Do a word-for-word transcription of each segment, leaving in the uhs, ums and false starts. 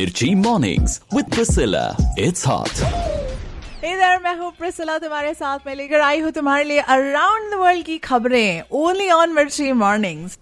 मिर्ची mornings with Priscilla, it's hot. इधर मैं हूँ प्रिसिला, तुम्हारे साथ में लेकर आई हूँ तुम्हारे लिए अराउंड द वर्ल्ड की खबरें ओनली ऑन मिर्ची मॉर्निंग्स।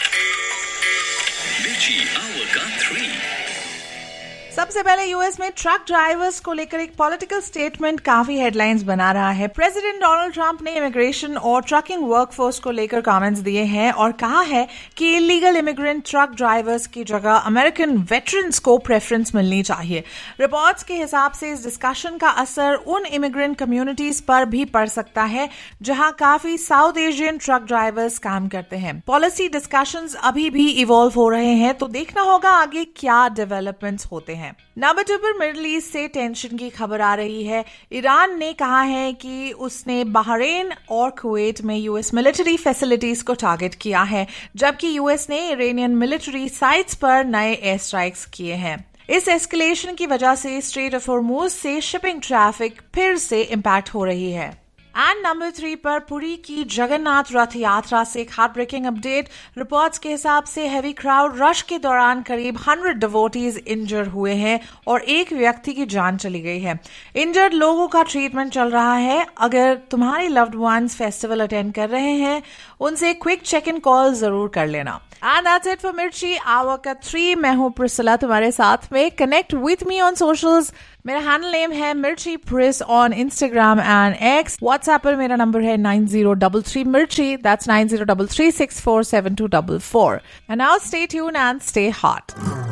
सबसे पहले यूएस में ट्रक ड्राइवर्स को लेकर एक पॉलिटिकल स्टेटमेंट काफी हेडलाइंस बना रहा है। प्रेसिडेंट डोनाल्ड ट्रंप ने इमिग्रेशन और ट्रकिंग वर्कफोर्स को लेकर कमेंट्स दिए हैं और कहा है कि इलीगल इमिग्रेंट ट्रक ड्राइवर्स की जगह अमेरिकन वेटरन्स को प्रेफरेंस मिलनी चाहिए। रिपोर्ट्स के हिसाब से इस डिस्कशन का असर उन इमिग्रेंट कम्युनिटीज पर भी पड़ सकता है जहां काफी साउथ एशियन ट्रक ड्राइवर्स काम करते हैं। पॉलिसी डिस्कशंस अभी भी इवॉल्व हो रहे हैं, तो देखना होगा आगे क्या डेवलपमेंट्स होते हैं। नंबर टू पर मिडिल ईस्ट से टेंशन की खबर आ रही है। ईरान ने कहा है कि उसने बहरीन और कुवैत में यूएस मिलिट्री फैसिलिटीज को टारगेट किया है, जबकि यूएस ने इरानियन मिलिट्री साइट्स पर नए एयर स्ट्राइक्स किए हैं। इस एस्केलेशन की वजह से स्ट्रेट ऑफ हॉर्मुज से शिपिंग ट्रैफिक फिर से इम्पैक्ट हो रही है। एंड नंबर थ्री पर पुरी की जगन्नाथ रथ यात्रा से एक हार्ट ब्रेकिंग अपडेट। रिपोर्ट्स के हिसाब से हैवी क्राउड रश के दौरान करीब हंड्रेड डिवोटीज इंजर्ड हुए हैं और एक व्यक्ति की जान चली गई है। इंजर्ड लोगों का ट्रीटमेंट चल रहा है। अगर तुम्हारे लव्ड वंस फेस्टिवल अटेंड कर रहे हैं, उनसे क्विक चेक इन कॉल जरूर कर लेना। एंड दैट्स इट फॉर मिर्ची आवर का थ्री। मैं हूँ प्रिसिला तुम्हारे साथ में। Connect with me on socials. मेरा हैंडल नेम है मिर्ची प्रिस on Instagram and x. WhatsApp पर मेरा नंबर है नाइन जीरो थ्री थ्री मिर्ची, that's nine zero three three six four seven to four four. And now stay tune and stay hot.